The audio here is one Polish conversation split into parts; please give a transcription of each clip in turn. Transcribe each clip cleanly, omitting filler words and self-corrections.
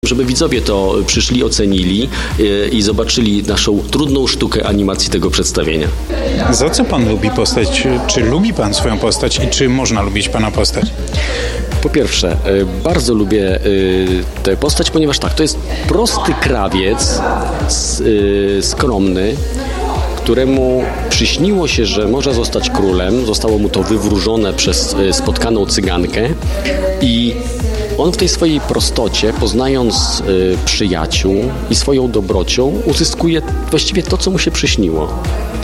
Żeby widzowie to przyszli, ocenili i zobaczyli naszą trudną sztukę animacji tego przedstawienia. Za co pan lubi postać? Czy lubi pan swoją postać i czy można lubić pana postać? Po pierwsze, bardzo lubię tę postać, ponieważ to jest prosty krawiec, skromny, któremu przyśniło się, że może zostać królem. Zostało mu to wywróżone przez spotkaną cygankę i on w tej swojej prostocie, poznając przyjaciół i swoją dobrocią, uzyskuje właściwie to, co mu się przyśniło.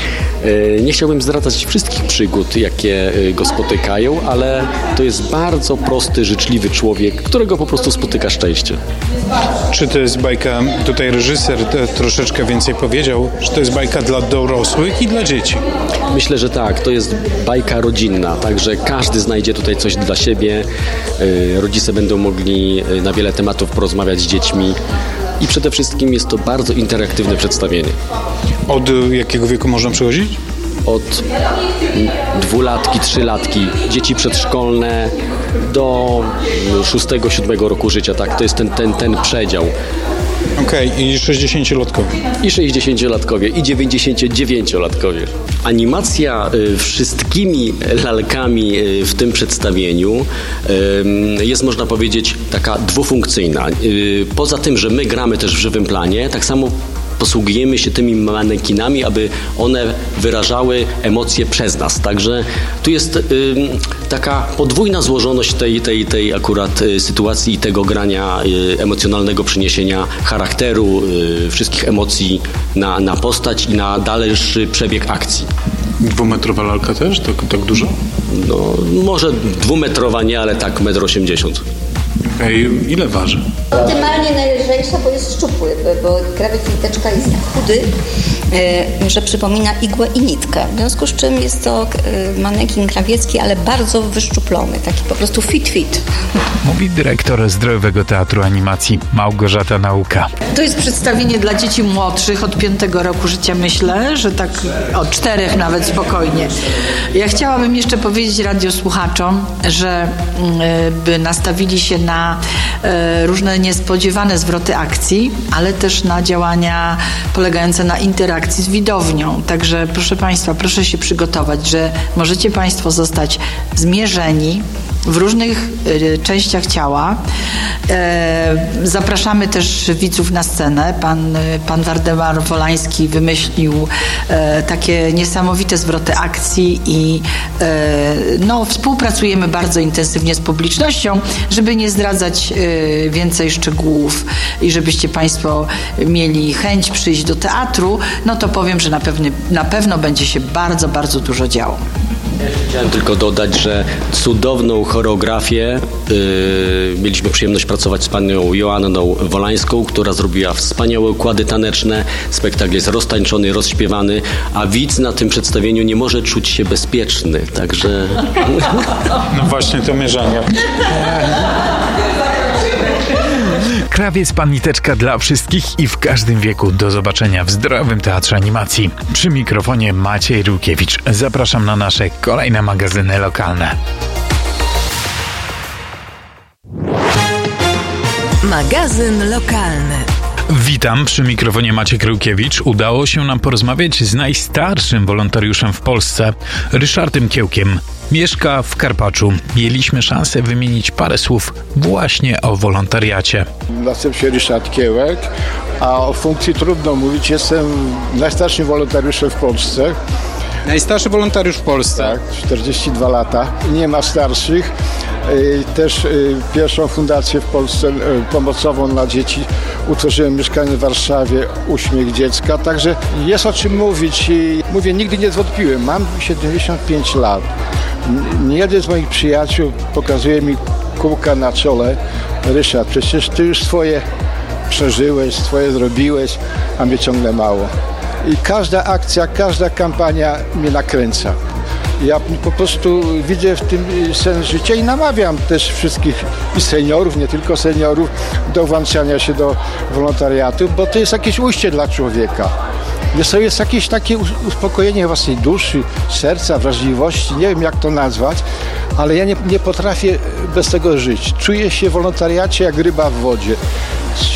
Nie chciałbym zdradzać wszystkich przygód, jakie go spotykają, ale to jest bardzo prosty, życzliwy człowiek, którego po prostu spotyka szczęście. Czy to jest bajka, tutaj reżyser troszeczkę więcej powiedział, że to jest bajka dla dorosłych i dla dzieci? Myślę, że tak, to jest bajka rodzinna, także każdy znajdzie tutaj coś dla siebie. Rodzice będą mogli na wiele tematów porozmawiać z dziećmi i przede wszystkim jest to bardzo interaktywne przedstawienie. Od jakiego wieku można przychodzić? Od 2-latki, 3-latki, dzieci przedszkolne do 6-7 roku życia, tak? To jest ten przedział. Okej, i 60-latkowie. I 60-latkowie, i 99-latkowie. Animacja wszystkimi lalkami w tym przedstawieniu jest, można powiedzieć, taka dwufunkcyjna. Poza tym, że my gramy też w żywym planie, tak samo posługujemy się tymi manekinami, aby one wyrażały emocje przez nas. Także tu jest taka podwójna złożoność tej akurat sytuacji i tego grania emocjonalnego, przyniesienia charakteru, wszystkich emocji na postać i na dalszy przebieg akcji. 2-metrowa lalka też? Tak dużo? No, może 2-metrowa nie, ale tak 1,80 m. Ile waży? Optymalnie najlżejsza, bo jest szczupły, bo krawiec niteczka jest tak chudy, że przypomina igłę i nitkę. W związku z czym jest to manekin krawiecki, ale bardzo wyszczuplony, taki po prostu fit. Mówi dyrektor Zdrojowego Teatru Animacji Małgorzata Nauka. To jest przedstawienie dla dzieci młodszych od 5 roku życia, myślę, że tak od 4 nawet spokojnie. Ja chciałabym jeszcze powiedzieć radiosłuchaczom, że by nastawili się na różne niespodziewane zwroty akcji, ale też na działania polegające na interakcji z widownią. Także proszę Państwa, proszę się przygotować, że możecie Państwo zostać zmierzeni w różnych częściach ciała. Zapraszamy też widzów na scenę. Pan Waldemar Wolański wymyślił takie niesamowite zwroty akcji i współpracujemy bardzo intensywnie z publicznością, żeby nie zdradzać więcej szczegółów i żebyście Państwo mieli chęć przyjść do teatru, to powiem, że na pewno będzie się bardzo, bardzo dużo działo. Chciałem tylko dodać, że cudowną choreografię mieliśmy przyjemność pracować z panią Joanną Wolańską, która zrobiła wspaniałe układy taneczne. Spektakl jest roztańczony, rozśpiewany, a widz na tym przedstawieniu nie może czuć się bezpieczny, także... No właśnie to mierzenie. Krawiec Pan Niteczka dla wszystkich i w każdym wieku. Do zobaczenia w Zdrowym Teatrze Animacji. Przy mikrofonie Maciej Rukiewicz. Zapraszam na nasze kolejne magazyny lokalne. Magazyn lokalny. Witam, przy mikrofonie Maciek Rukiewicz. Udało się nam porozmawiać z najstarszym wolontariuszem w Polsce, Ryszardem Kiełkiem. Mieszka w Karpaczu. Mieliśmy szansę wymienić parę słów właśnie o wolontariacie. Nazywam się Ryszard Kiełek, a o funkcji trudno mówić. Jestem najstarszym wolontariuszem w Polsce. Najstarszy wolontariusz w Polsce. Tak, 42 lata. Nie ma starszych. Też pierwszą fundację w Polsce pomocową dla dzieci utworzyłem mieszkanie w Warszawie, Uśmiech Dziecka, także jest o czym mówić i mówię, nigdy nie zwątpiłem, mam 75 lat. Jeden z moich przyjaciół pokazuje mi kółka na czole. Ryszard, przecież ty już swoje przeżyłeś, swoje zrobiłeś, a mnie ciągle mało. I każda akcja, każda kampania mnie nakręca. Ja po prostu widzę w tym sens życia i namawiam też wszystkich i seniorów, nie tylko seniorów, do włączania się do wolontariatu, bo to jest jakieś ujście dla człowieka. To jest jakieś takie uspokojenie własnej duszy, serca, wrażliwości, nie wiem jak to nazwać, ale ja nie potrafię bez tego żyć. Czuję się w wolontariacie jak ryba w wodzie.